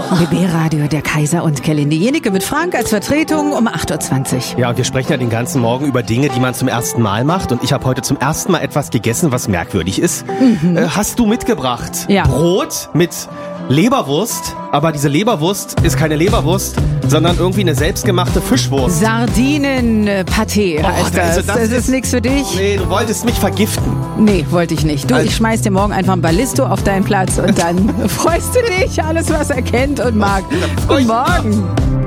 BB-Radio, der Kaiser und Kelly Jenike mit Frank als Vertretung um 8.20 Uhr. Ja, und wir sprechen ja den ganzen Morgen über Dinge, die man zum ersten Mal macht. Und ich habe heute zum ersten Mal etwas gegessen, was merkwürdig ist. Hast du mitgebracht? Ja. Brot mit Leberwurst. Aber diese Leberwurst ist keine Leberwurst, sondern irgendwie eine selbstgemachte Fischwurst. Sardinenpaté heißt das. Das ist nichts für dich? Nee, du wolltest mich vergiften. Nee, wollte ich nicht. Du, ich schmeiß dir morgen einfach ein Ballisto auf deinen Platz und dann freust du dich, alles was er kennt und mag. Guten Morgen.